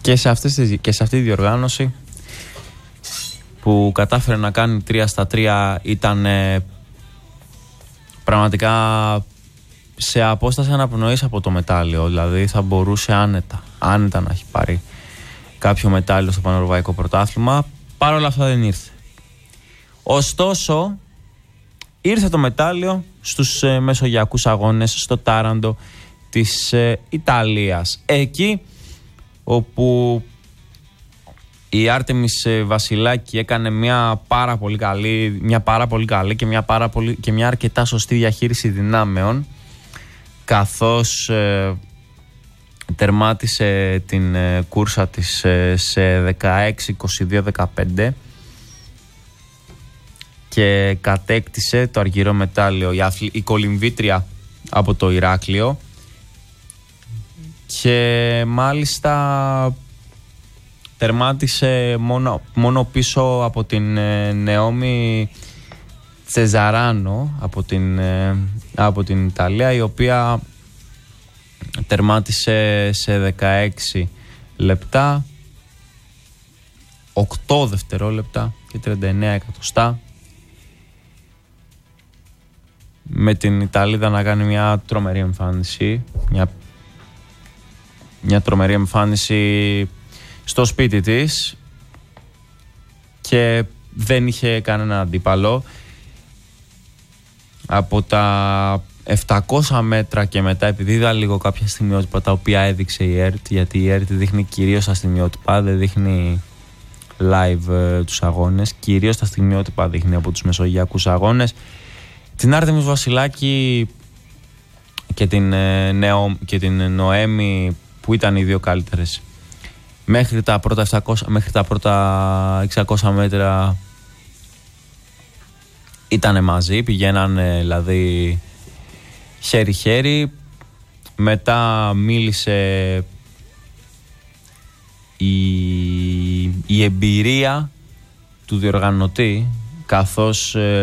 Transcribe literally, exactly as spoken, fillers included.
Και σε, αυτές, και σε αυτή τη διοργάνωση που κατάφερε να κάνει τρία στα τρία ήταν ε, πραγματικά σε απόσταση αναπνοής από το μετάλλιο. Δηλαδή θα μπορούσε άνετα, άνετα να έχει πάρει κάποιο μετάλλιο στο Πανευρωπαϊκό Πρωτάθλημα. Παρ' όλα αυτά δεν ήρθε. Ωστόσο ήρθε το μετάλλιο στους ε, μεσογειακούς αγώνες στο Τάραντο της ε, Ιταλίας. Εκεί όπου η Άρτεμις Βασιλάκη έκανε μια πάρα πολύ καλή, μια πάρα πολύ καλή και, μια πάρα πολύ, και μια αρκετά σωστή διαχείριση δυνάμεων, καθώς ε, τερμάτισε την ε, κούρσα της ε, σε δεκαέξι είκοσι δύο δεκαπέντε και κατέκτησε το αργυρό μετάλλιο η, αθλη, η κολυμβήτρια από το Ηράκλειο, και μάλιστα τερμάτισε μόνο, μόνο πίσω από την ε, Νεόμι Τσεζαράνο από την, ε, από την Ιταλία, η οποία τερμάτισε σε δεκαέξι λεπτά οκτώ δευτερόλεπτα και τριάντα εννέα εκατοστά, με την Ιταλίδα να κάνει μια τρομερή εμφάνιση, μια, μια τρομερή εμφάνιση στο σπίτι της, και δεν είχε κανένα αντίπαλο. Από τα επτακόσια μέτρα και μετά, επειδή είδα λίγο κάποια στιγμιότυπα τα οποία έδειξε η ΕΡΤ, γιατί η ΕΡΤ δείχνει κυρίως τα στιγμιότυπα, δεν δείχνει live ε, τους αγώνες, κυρίως τα στιγμιότυπα δείχνει από τους μεσογειακούς αγώνες, την Άρτεμις Βασιλάκη και την, ε, Νεο, και την Νοέμι, που ήταν οι δύο καλύτερες μέχρι τα πρώτα, επτακόσια, μέχρι τα πρώτα εξακόσια μέτρα, ήτανε μαζί, πηγαίνανε δηλαδή χέρι-χέρι. Μετά μίλησε η, η εμπειρία του διοργανωτή, καθώς